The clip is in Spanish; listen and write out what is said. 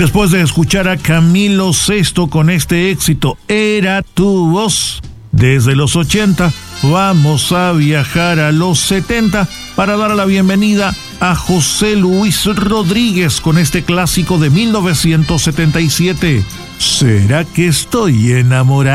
Después de escuchar a Camilo Sesto con este éxito, Era tu voz, desde los 80, vamos a viajar a los 70 para dar la bienvenida a José Luis Rodríguez con este clásico de 1977. ¿Será que estoy enamorado?